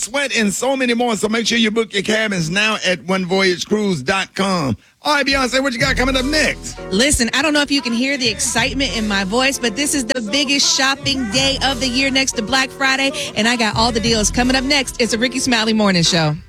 Sweat, and so many more. So make sure you book your cabins now at onevoyagecruise.com. All right, Beyonce, what you got coming up next? Listen, I don't know if you can hear the excitement in my voice, but this is the biggest shopping day of the year next to Black Friday, and I got all the deals coming up next. It's a Ricky Smiley Morning Show.